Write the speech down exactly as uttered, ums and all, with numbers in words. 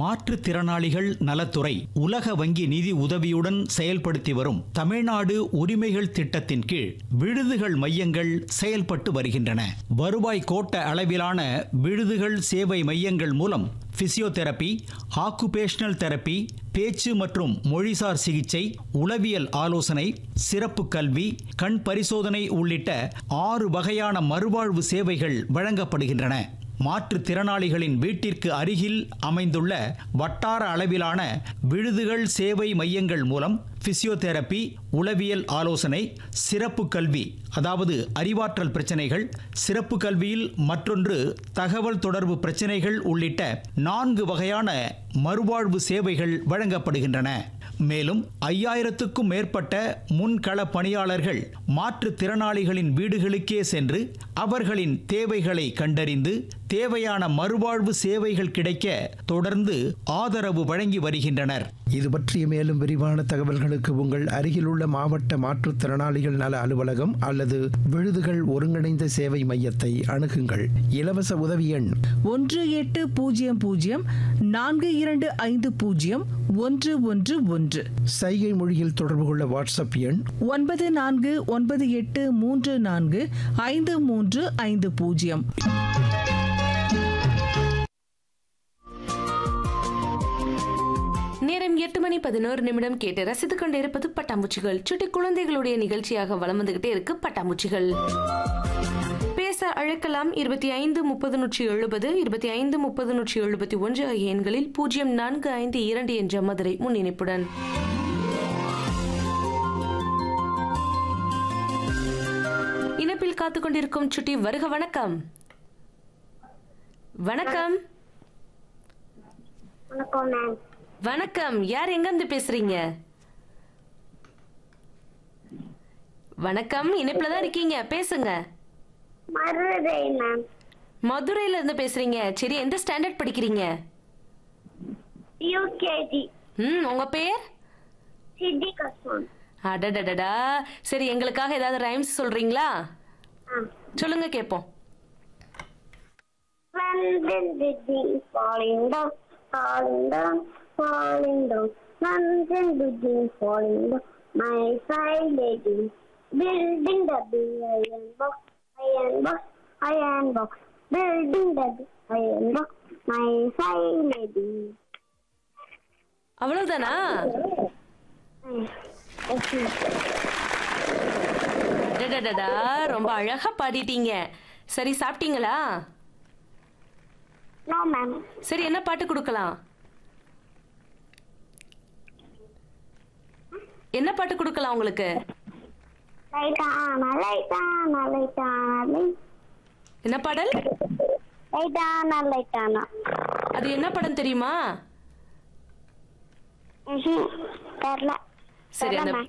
மாற்றுத்திறனாளிகள் நலத்துறை உலக வங்கி நிதி உதவியுடன் செயல்படுத்தி வரும் தமிழ்நாடு உரிமைகள் திட்டத்தின் கீழ் விடுதிகள் மையங்கள் செயல்பட்டு வருகின்றன. வருவாய் கோட்ட அளவிலான விடுதிகள் சேவை மையங்கள் மூலம் பிசியோதெரபி, ஆக்குபேஷனல் தெரபி, பேச்சு மற்றும் மொழிசார் சிகிச்சை, உளவியல் ஆலோசனை, சிறப்பு கல்வி, கண் பரிசோதனை உள்ளிட்ட ஆறு வகையான மறுவாழ்வு சேவைகள் வழங்கப்படுகின்றன. மாற்றுத்திறனாளிகளின் வீட்டிற்கு அருகில் அமைந்துள்ள வட்டார அளவிலான விடுதிகள் சேவை மையங்கள் மூலம் பிசியோதெரபி, உளவியல் ஆலோசனை, சிறப்பு கல்வி அதாவது அறிவாற்றல் பிரச்சனைகள், சிறப்பு கல்வியில் மற்றொன்று தகவல் தொடர்பு பிரச்சனைகள் உள்ளிட்ட நான்கு வகையான மறுவாழ்வு சேவைகள் வழங்கப்படுகின்றன. மேலும் ஐயாயிரத்துக்கும் மேற்பட்ட முன்கள பணியாளர்கள் மாற்றுத்திறனாளிகளின் வீடுகளுக்கே சென்று அவர்களின் தேவைகளை கண்டறிந்து தேவையான மறுவாழ்வு சேவைகள் கிடைக்க தொடர்ந்து ஆதரவு வழங்கி வருகின்றனர். இது பற்றிய மேலும் விரிவான தகவல்களுக்கு உங்கள் அருகிலுள்ள மாவட்ட மாற்றுத்திறனாளிகள் நல அலுவலகம் அல்லது விடுதிகள் ஒருங்கிணைந்த சேவை மையத்தை அணுகுங்கள். இலவச உதவி எண் ஒன்று எட்டு பூஜ்ஜியம் பூஜ்ஜியம் நான்கு இரண்டு ஐந்து பூஜ்ஜியம் ஒன்று ஒன்று ஒன்று. சைகை மொழியில் தொடர்பு கொள்ள வாட்ஸ்அப் எண் ஒன்பது நான்கு ஒன்பது எட்டு மூன்று நான்கு ஐந்து மூன்று ஐந்து பூஜ்ஜியம். நேரம் எட்டு மணி பதினோரு நிமிடம் கேட்டு ரசித்துக் கொண்டிருப்பது பட்டாம்பூச்சிகள். சுட்டி குழந்தைகளுடைய நிகழ்ச்சியாக வலம் வந்துகிட்டே இருக்கு பட்டாம்பூச்சிகள். பேச அழைக்கலாம். இருபத்தி ஐந்து முப்பது நூற்றி எழுபது இருபத்தி ஐந்து முப்பது நூற்றி எழுபத்தி ஒன்று ஆகிய எண்களில் பூஜ்ஜியம் நான்கு ஐந்து இரண்டு என்ற மதுரை முன்னிணைப்புடன். இணைப்பில் காத்துக் கொண்டிருக்கும் சுட்டி வருக. வணக்கம். வணக்கம். வணக்கம். யார் எங்க இருந்து பேசுறீங்க? வணக்கம். இணைப்புல தான் இருக்கீங்க, பேசுங்க. மதுரை மேம். மதுரையில இருந்து பேசுறீங்க. சரி, எந்த ஸ்டாண்டர்ட் படிக்கிறீங்க? யூகேஜி. ம், உங்க பேர்? சித்திகா சோன். அடடடடா. சரி, எங்களுக்காக ஏதாவது ரைம்ஸ் சொல்றீங்களா? சொல்லுங்க கேப்போம். falling down falling down falling down mountain building falling down my side lady building the big iron box iron box iron box building the big iron box my side lady. அவ்வளவுதானா? அடடடடா, ரொம்ப அழகா பாடிட்டீங்க. சரி, சாப்பிட்டீங்களா? No ma'am. சரி, என்ன பாட்டு கொடுக்கலாம்? என்ன பாட்டு கொடுக்கலாம் உங்களுக்கு? லைட்டான லைட்டான லைட்டான. என்ன பாடல்? லைட்டான லைட்டான. அது என்ன படம் தெரியுமா? தெரியல. சரி, அந்த